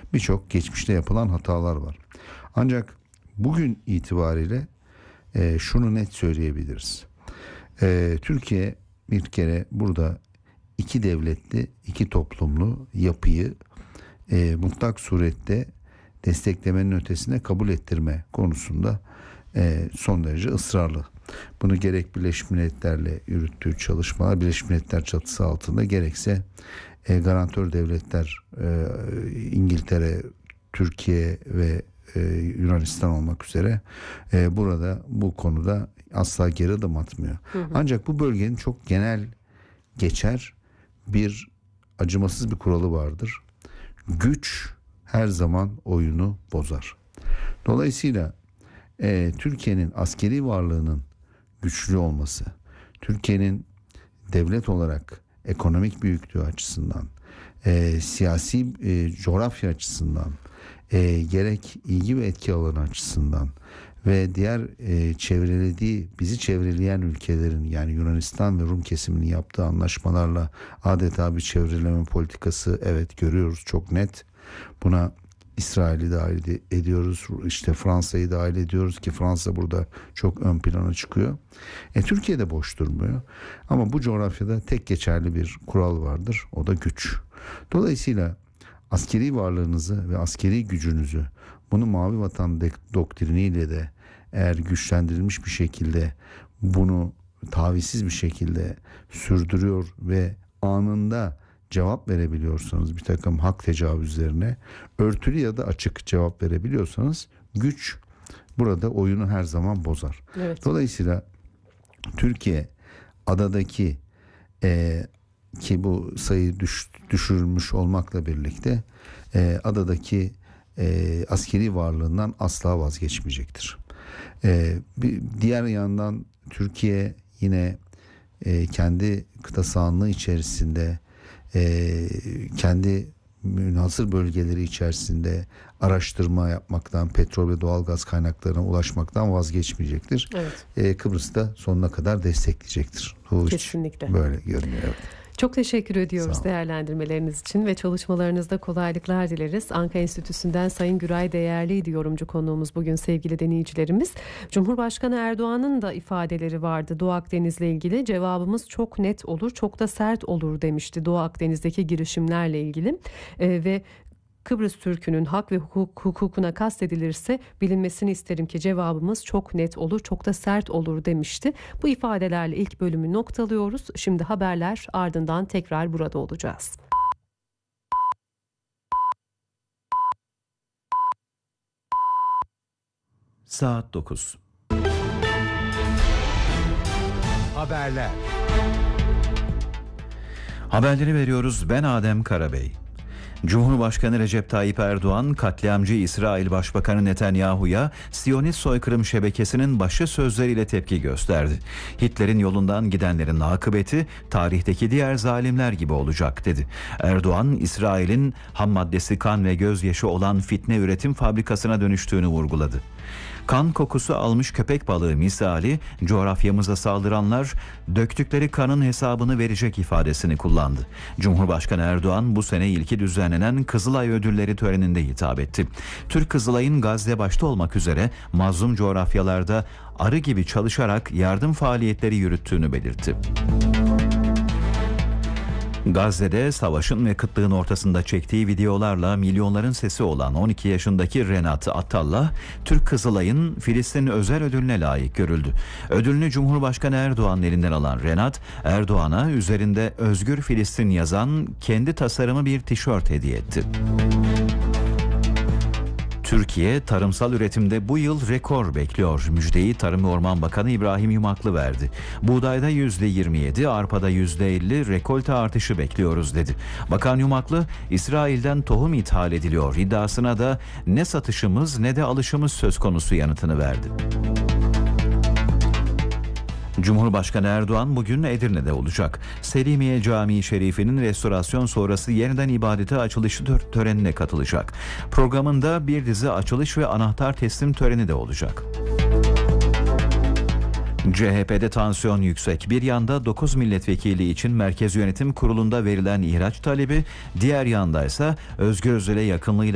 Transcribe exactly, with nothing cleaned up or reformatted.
birçok geçmişte yapılan hatalar var. Ancak bugün itibariyle e, şunu net söyleyebiliriz. E, Türkiye bir kere burada iki devletli, iki toplumlu yapıyı e, mutlak surette desteklemenin ötesine kabul ettirme konusunda e, son derece ısrarlı. Bunu gerek Birleşmiş Milletler'le yürüttüğü çalışmalar, Birleşmiş Milletler çatısı altında, gerekse e, garantör devletler e, İngiltere, Türkiye ve e, Yunanistan olmak üzere e, burada bu konuda asla geri adım atmıyor. Hı hı. Ancak bu bölgenin çok genel geçer bir acımasız bir kuralı vardır. Güç her zaman oyunu bozar. Dolayısıyla e, Türkiye'nin askeri varlığının güçlü olması, Türkiye'nin devlet olarak ekonomik büyüklüğü açısından, e, siyasi e, coğrafya açısından, e, gerek ilgi ve etki alanı açısından ve diğer e, çevrelediği, bizi çevreleyen ülkelerin, yani Yunanistan ve Rum kesiminin yaptığı anlaşmalarla adeta bir çevreleme politikası, evet, görüyoruz, çok net. Buna İsrail'i dahil ediyoruz, işte Fransa'yı dahil ediyoruz ki Fransa burada çok ön plana çıkıyor. E, Türkiye de boş durmuyor. Ama bu coğrafyada tek geçerli bir kural vardır, o da güç. Dolayısıyla askeri varlığınızı ve askeri gücünüzü, bunu Mavi Vatan doktriniyle de eğer güçlendirilmiş bir şekilde bunu tavizsiz bir şekilde sürdürüyor ve anında cevap verebiliyorsanız bir takım hak tecavüzlerine, örtülü ya da açık cevap verebiliyorsanız, güç burada oyunu her zaman bozar. Evet. Dolayısıyla Türkiye adadaki e, ki bu sayı düş, düşürülmüş olmakla birlikte e, adadaki e, askeri varlığından asla vazgeçmeyecektir. E, bir diğer yandan Türkiye yine e, kendi kıta sahanlığı içerisinde, e, kendi münhasır bölgeleri içerisinde araştırma yapmaktan, petrol ve doğalgaz kaynaklarına ulaşmaktan vazgeçmeyecektir. Evet. E, Kıbrıs'ta sonuna kadar destekleyecektir. Bu Kesinlikle. Böyle görünüyor. Evet. Çok teşekkür ediyoruz değerlendirmeleriniz için ve çalışmalarınızda kolaylıklar dileriz. Anka Enstitüsü'nden Sayın Güray Değerliydi yorumcu konuğumuz bugün sevgili dinleyicilerimiz. Cumhurbaşkanı Erdoğan'ın da ifadeleri vardı Doğu Akdeniz'le ilgili. Cevabımız çok net olur, çok da sert olur demişti Doğu Akdeniz'deki girişimlerle ilgili. Ee, ve Kıbrıs Türk'ünün hak ve hukuk, hukukuna kastedilirse bilinmesini isterim ki cevabımız çok net olur, çok da sert olur demişti. Bu ifadelerle ilk bölümü noktalıyoruz. Şimdi haberler, ardından tekrar burada olacağız. Saat dokuz. Haberler. Haberleri veriyoruz. Ben Adem Karabey. Cumhurbaşkanı Recep Tayyip Erdoğan, katliamcı İsrail Başbakanı Netanyahu'ya Siyonist soykırım şebekesinin başı sözleriyle tepki gösterdi. Hitler'in yolundan gidenlerin akıbeti tarihteki diğer zalimler gibi olacak dedi. Erdoğan, İsrail'in ham maddesi kan ve gözyaşı olan fitne üretim fabrikasına dönüştüğünü vurguladı. Kan kokusu almış köpek balığı misali coğrafyamıza saldıranlar döktükleri kanın hesabını verecek ifadesini kullandı. Cumhurbaşkanı Erdoğan bu sene ilki düzenlenen Kızılay Ödülleri töreninde hitap etti. Türk Kızılay'ın Gazze başta olmak üzere mazlum coğrafyalarda arı gibi çalışarak yardım faaliyetleri yürüttüğünü belirtti. Gazze'de savaşın ve kıtlığın ortasında çektiği videolarla milyonların sesi olan on iki yaşındaki Renat Attallah, Türk Kızılay'ın Filistin özel ödülüne layık görüldü. Ödülünü Cumhurbaşkanı Erdoğan'ın elinden alan Renat, Erdoğan'a üzerinde Özgür Filistin yazan kendi tasarımı bir tişört hediye etti. Türkiye tarımsal üretimde bu yıl rekor bekliyor. Müjdeyi Tarım ve Orman Bakanı İbrahim Yumaklı verdi. Buğdayda yüzde yirmi yedi, arpada yüzde elli rekolte artışı bekliyoruz dedi. Bakan Yumaklı, İsrail'den tohum ithal ediliyor iddiasına da ne satışımız ne de alışımız söz konusu yanıtını verdi. Cumhurbaşkanı Erdoğan bugün Edirne'de olacak. Selimiye Camii Şerifi'nin restorasyon sonrası yeniden ibadete açılışı törenine katılacak. Programında bir dizi açılış ve anahtar teslim töreni de olacak. C H P'de tansiyon yüksek. Bir yanda dokuz milletvekili için Merkez Yönetim Kurulu'nda verilen ihraç talebi, diğer yanda ise Özgür Özel'e yakınlığıyla